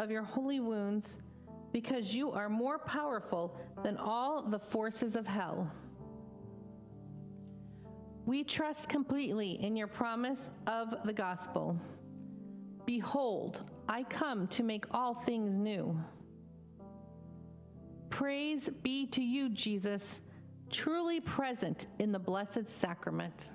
of your holy wounds, because you are more powerful than all the forces of hell. We trust completely in your promise of the gospel. Behold, I come to make all things new. Praise be to you, Jesus, truly present in the Blessed Sacrament.